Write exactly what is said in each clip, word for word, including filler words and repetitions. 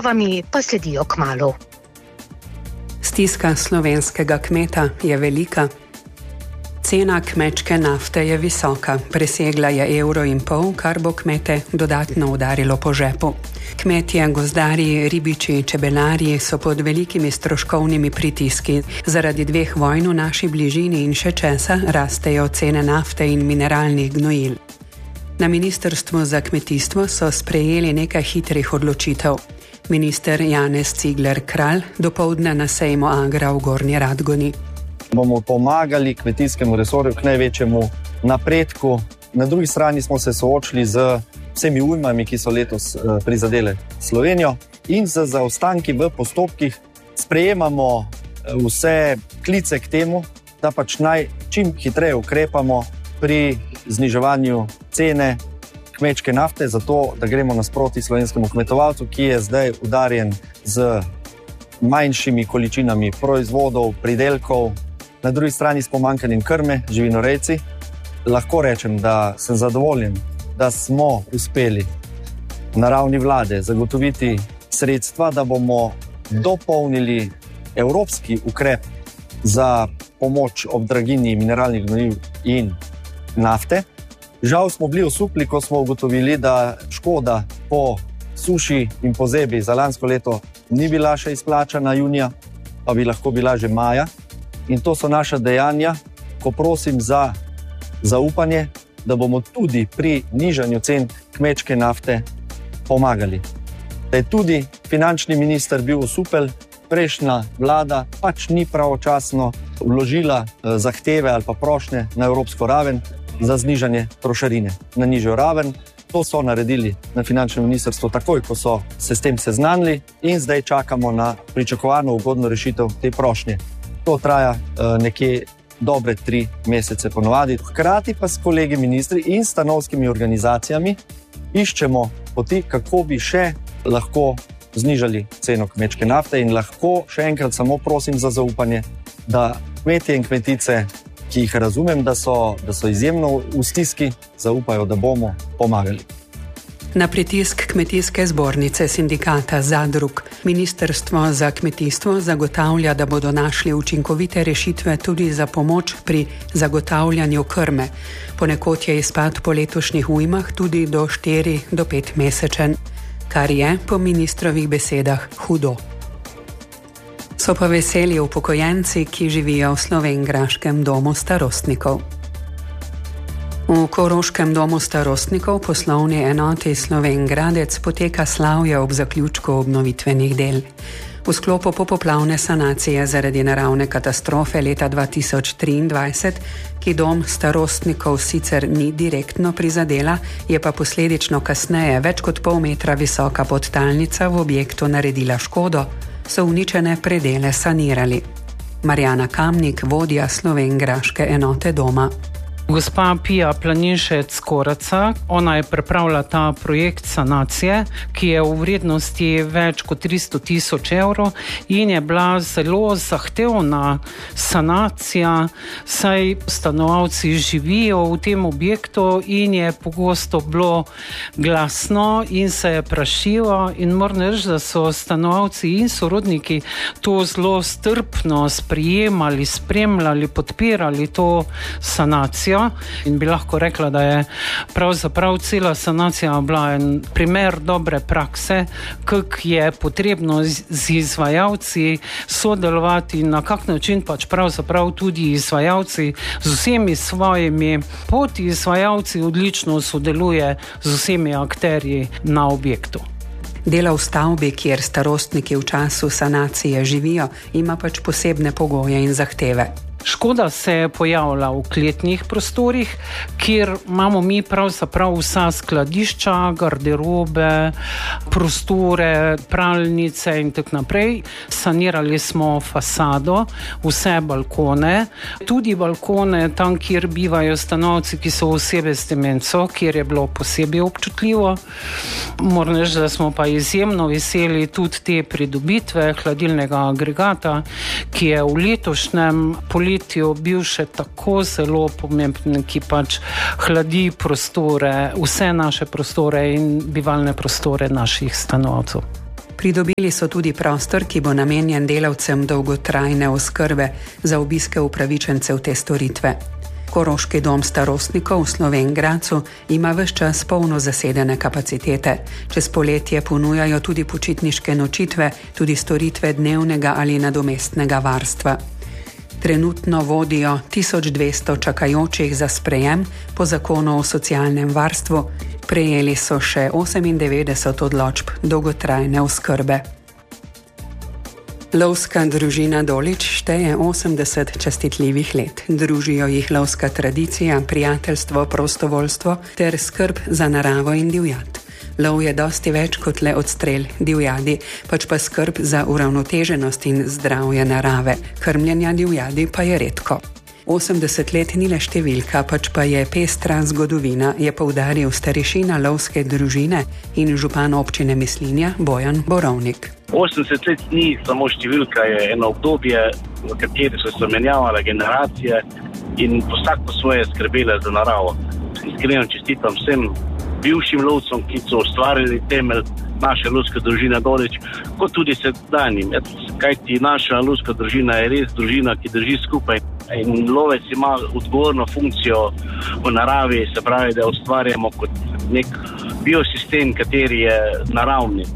vami pa sledijo kmalu. Stiska slovenskega kmeta je velika. Cena kmečke nafte je visoka, presegla je evro in pol, kar bo kmete dodatno udarilo po žepu. Kmetje, gozdarji, ribiči, čebelarji so pod velikimi stroškovnimi pritiski. Zaradi dveh vojn v naši bližini in še česa rastejo cene nafte in mineralnih gnojil. Na Ministrstvu za kmetijstvo so sprejeli nekaj hitrih odločitev. Minister Janez Cigler Kralj dopoldne na sejmu Agra v Gornji Radgoni. Bomo pomagali kmetijskemu resorju k največjemu napredku. Na drugi strani smo se soočili z vsemi ujmami, ki so letos prizadele Slovenijo, in z zaostanki v postopkih sprejemamo vse klice k temu, da pač naj čim hitreje ukrepamo pri zniževanju cene kmečke nafte, zato da gremo nasproti slovenskemu kmetovalcu, ki je zdaj udarjen z manjšimi količinami proizvodov, pridelkov, na drugi strani s pomanjkanjem krme, živinorejci. Lahko rečem, da sem zadovoljen, da smo uspeli na ravni vlade zagotoviti sredstva, da bomo dopolnili evropski ukrep za pomoč ob draginji mineralnih gnojil in nafte. Žal smo bili osupli, ko smo ugotovili, da škoda po suši in pozebi za lansko leto ni bila še izplačana junija, pa bi lahko bila že maja. In to so naša dejanja, ko prosim za zaupanje, da bomo tudi pri nižanju cen kmečke nafte pomagali. Da je tudi finančni minister bil osupel, prejšnja vlada pač ni pravočasno vložila zahteve ali pa prošnje na evropsko raven za znižanje trošarine na nižjo raven. To so naredili na finančnem ministrstvu takoj, ko so se s tem seznanili, in zdaj čakamo na pričakovano ugodno rešitev te prošnje. To traja uh, nekje dobre tri mesece ponovadi. Hkrati pa s kolegi ministri in stanovskimi organizacijami iščemo poti, kako bi še lahko znižali ceno kmečke nafte, in lahko še enkrat samo prosim za zaupanje, da kmetje in kmetice, ki jih razumem, da so, da so izjemno v stiski, zaupajo, da bomo pomagali. Na pritisk Kmetijske zbornice sindikata Zadrug Ministrstvo za kmetijstvo zagotavlja, da bodo našli učinkovite rešitve tudi za pomoč pri zagotavljanju krme. Ponekod je izpad po letošnjih ujmah tudi do štiri do pet mesečen, kar je po ministrovih besedah hudo. So pa veseli upokojenci, ki živijo v slovenjgraškem domu starostnikov. V Koroškem domu starostnikov poslovni enoti Slovenj Gradec poteka slavje ob zaključku obnovitvenih del. V sklopu popoplavne sanacije zaradi naravne katastrofe leta dva tisoč triindvajset, ki dom starostnikov sicer ni direktno prizadela, je pa posledično kasneje več kot pol metra visoka podtalnica v objektu naredila škodo, so uničene predele sanirali. Marjana Kamnik, vodja slovenjgraške enote doma. Gospa Pija Planinšec Koraca, ona je pripravila ta projekt sanacije, ki je v vrednosti več kot tristo tisoč evrov in je bila zelo zahtevna sanacija, saj stanovalci živijo v tem objektu in je pogosto bilo glasno in se je prašilo, in moram reči, da so stanovalci in sorodniki to zelo strpno sprejemali, spremljali, podpirali to sanacijo. In bi lahko rekla, da je pravzaprav cela sanacija bila en primer dobre prakse, kako je potrebno z izvajalci sodelovati in na kak način pač pravzaprav tudi izvajalci z vsemi svojimi podizvajalci odlično sodeluje z vsemi akterji na objektu. Delo v stavbi, kjer starostniki v času sanacije živijo, ima pač posebne pogoje in zahteve. Škoda se je pojavila v kletnih prostorih, kjer imamo mi pravzaprav vsa skladišča, garderobe, prostore, pralnice in tako naprej. Sanirali smo fasado, vse balkone, tudi balkone tam, kjer bivajo stanovci, ki so osebe s demenco, kjer je bilo posebej občutljivo. Moram reči, da smo pa izjemno veseli tudi te pridobitve hladilnega agregata, ki je v letošnjem poletju bil še tako zelo pomemben, ki pač hladi prostore, vse naše prostore in bivalne prostore naših stanovalcev. Pridobili so tudi prostor, ki bo namenjen delavcem dolgotrajne oskrbe za obiske upravičencev te storitve. Koroški dom starostnikov v Slovenj Gradcu ima ves čas polno zasedene kapacitete. Čez poletje ponujajo tudi počitniške nočitve, tudi storitve dnevnega ali nadomestnega varstva. Trenutno vodijo tisoč dvesto čakajočih za sprejem po zakonu o socialnem varstvu, prejeli so še osemindevetdeset odločb dolgotrajne oskrbe. Lovska družina Dolič šteje osemdeset častitljivih let. Družijo jih lovska tradicija, prijateljstvo, prostovoljstvo ter skrb za naravo in divjad. Lov je dosti več kot le odstrel divjadi, pač pa skrb za uravnoteženost in zdravje narave. Krmljenja divjadi pa je redko. osemdeset let ni le številka, pač pa je pestra zgodovina, je poudaril starešina lovske družine in župan občine Mislinja Bojan Borovnik. osemdeset let ni samo številka, je eno obdobje, v kateri so se menjavale generacije in vsak po svoje skrbele za naravo. Iskreno čestitam vsem bivšim lovcem, ki so ustvarili temelj naše lovske družine Dolič, kot tudi sedanjim. Kajti naša lovska družina je res družina, ki drži skupaj. In lovec ima odgovorno funkcijo v naravi, se pravi, da ustvarjamo kot nek biosistem, kateri je naravni.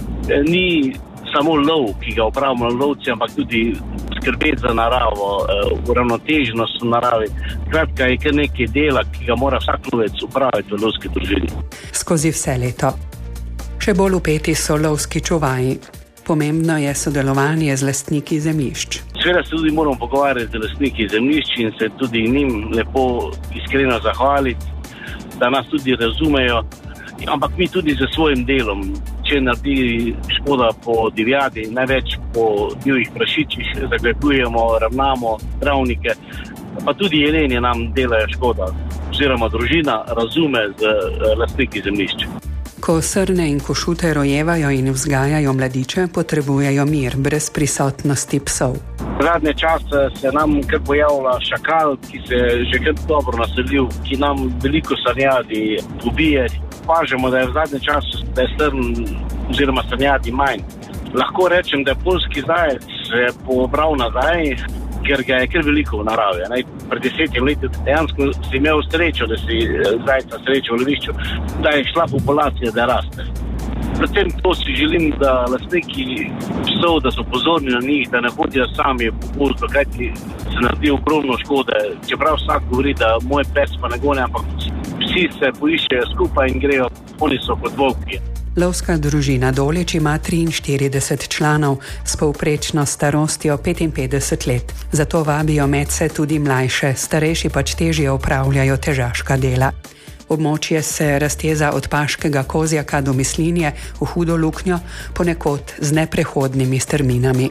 Ni samo lov, ki ga upravimo lovci, ampak tudi skrbeti za naravo, uravnoteženost v naravi. Kratka je kar nekaj dela, ki ga mora vsak lovec upraviti v lovski družini. Skozi vse leto. Še bolj upeti so lovski čuvaji. Pomembno je sodelovanje z lastniki zemljišč. Seveda se tudi moramo pogovarjati z lastniki zemljišč in se tudi njim lepo iskreno zahvaliti, da nas tudi razumejo, ampak mi tudi z svojim delom. Če naredi škoda po divjadi, največ po divjih prašičih, zagledujemo, ravnamo travnike, pa tudi jelenje nam delajo škoda. Oziroma družina razume z lastniki zemljišč. Ko srne in košute rojevajo in vzgajajo mladiče, potrebujejo mir brez prisotnosti psov. Zadnje čase se nam kar pojavlja šakal, ki se je že kar dobro naselil, ki nam veliko srnjadi ubije. Pažemo, da je v zadnje času, da je srn oziroma srnjadi manj. Lahko rečem, da je poljski zajec se pobral nazaj, ker ga je kar veliko v naravi. Ne? Pred desetimi leti dejansko si imel srečo, da si zajca srečo v lovišču, da je šla populacija, da raste. Predvsem to si želim, da lastniki psov, da so pozorni na njih, da ne hodijo sami po gozdu, kajti se naredi ogromno škode. Čeprav vsak govori, da moj pes pa ne gone, ampak psi se poiščejo skupaj in grejo, oni so kot volki. Lovska družina Dolič ima triinštirideset članov s povprečno starostjo petinpetdeset let. Zato vabijo medse tudi mlajše, starejši pač težje opravljajo težaška dela. Območje se razteza od Paškega Kozjaka do Mislinje v hudo luknjo, ponekod z neprehodnimi strminami.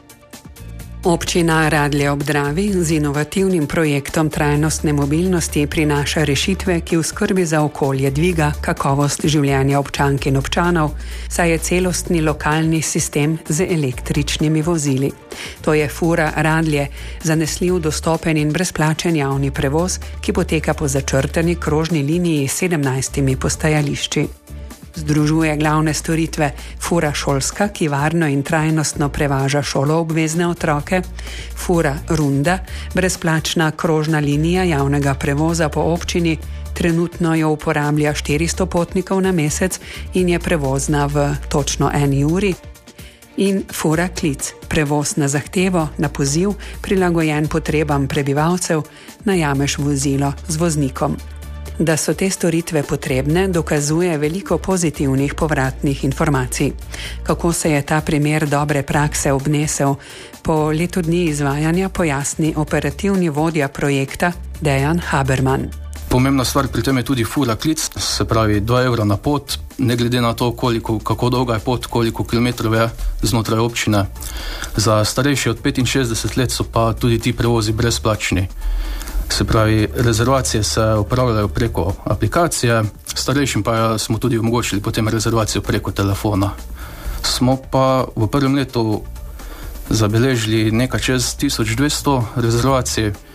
Občina Radlje ob Dravi z inovativnim projektom trajnostne mobilnosti prinaša rešitve, ki v skrbi za okolje dviga kakovost življenja občank in občanov, saj je celostni lokalni sistem z električnimi vozili. To je fura Radlje, zanesljiv, dostopen in brezplačen javni prevoz, ki poteka po začrtani krožni liniji s sedemnajstimi postajališči. Združuje glavne storitve fura šolska, ki varno in trajnostno prevaža šoloobvezne otroke, fura Runda, brezplačna krožna linija javnega prevoza po občini, trenutno jo uporablja štiristo potnikov na mesec in je prevozna v točno eni uri, in fura Klic, prevoz na zahtevo, na poziv, prilagojen potrebam prebivalcev, najameš vozilo z voznikom. Da so te storitve potrebne, dokazuje veliko pozitivnih povratnih informacij. Kako se je ta primer dobre prakse obnesel, po letu dni izvajanja pojasni operativni vodja projekta Dejan Haberman. Pomembna stvar pri tem je tudi fura Klic, se pravi dva evra na pot, ne glede na to, koliko, kako dolga je pot, koliko kilometrov je znotraj občine. Za starejši od petinšestdeset let so pa tudi ti prevozi brezplačni. Se pravi, rezervacije se upravljajo preko aplikacije, starejšim pa smo tudi omogočili potem rezervacijo preko telefona. Smo pa v prvem letu zabeležili nekaj čez tisoč dvesto rezervacij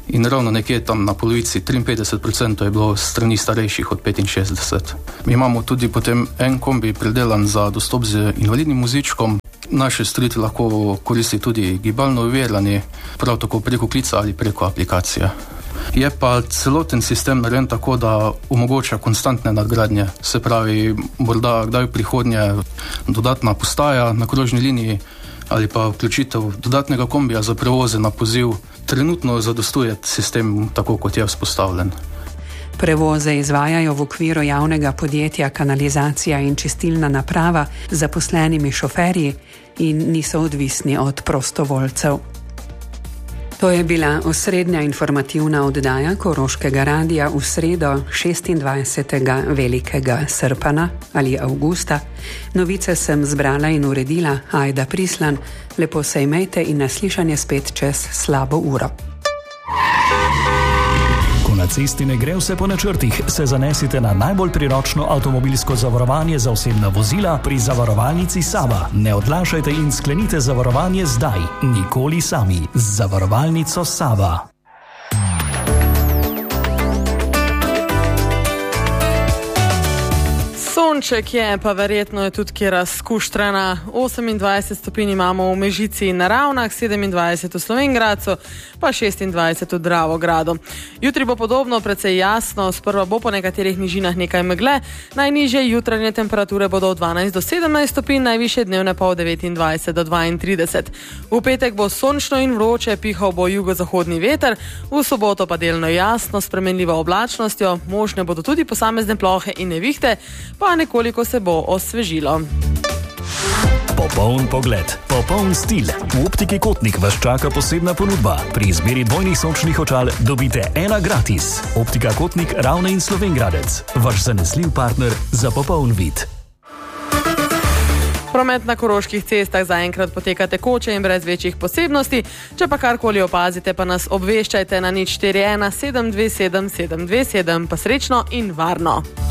in ravno nekje tam na polovici, triinpetdeset procentov je bilo strani starejših od petinšestdeset. Mi imamo tudi potem en kombi predelan za dostop z invalidnim vozičkom. Naše storitve lahko koristi tudi gibalno ovirani, prav tako preko klica ali preko aplikacije. Je pa celoten sistem narejen tako, da omogoča konstantne nadgradnje. Se pravi, morda kdaj v prihodnje dodatna postaja na krožni liniji ali pa vključitev dodatnega kombija za prevoze na poziv. Trenutno zadostuje sistem tako, kot je vzpostavljen. Prevoze izvajajo v okviru javnega podjetja Kanalizacija in čistilna naprava z zaposlenimi šoferji in niso odvisni od prostovoljcev. To je bila osrednja informativna oddaja Koroškega radija v sredo šestindvajsetega velikega srpana ali avgusta. Novice sem zbrala in uredila Ajda Prislan. Lepo se imejte in naslišanje spet čez slabo uro. Ko na cesti ne gre vse po načrtih, se zanesite na najbolj priročno avtomobilsko zavarovanje za osebna vozila pri zavarovalnici Sava. Ne odlašajte in sklenite zavarovanje zdaj, nikoli sami. Z zavarovalnico Sava. Sonček je, pa verjetno je tudi kje razkuštrena. osemindvajset stopinj imamo v Mežici in na Ravnah, sedemindvajset v Slovenj Gradcu, pa šestindvajset v Dravogradu. Jutri bo podobno, precej jasno, sprva bo po nekaterih nižinah nekaj megle, najnižje jutranje temperature bodo od dvanajst do sedemnajst stopinj, najvišje dnevne pa od devetindvajset do dvaintrideset. V petek bo sončno in vroče, pihal bo jugozahodni veter, v soboto pa delno jasno, spremenljivo oblačnostjo, možne bodo tudi posamezne plohe in nevihte, pa nekoliko se bo osvežilo. Popoln pogled, popoln stil. V Optiki Kotnik vas čaka posebna ponudba. Pri izbiri dvojnih sončnih očal dobite ena gratis. Optika Kotnik, Ravne in Slovenj Gradec. Vaš zanesljiv partner za popoln vid. Promet na koroških cestah zaenkrat poteka tekoče in brez večjih posebnosti. Če pa karkoli opazite, pa nas obveščajte na nič štiri ena sedem dve sedem sedem dve sedem. Pa srečno in varno!